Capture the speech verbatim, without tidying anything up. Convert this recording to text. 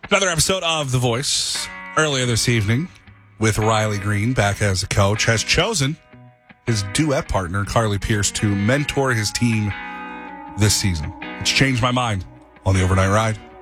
Another episode of The Voice earlier this evening with Riley Green back as a coach has chosen his duet partner, Carly Pierce, to mentor his team this season. It's changed my mind on the overnight ride.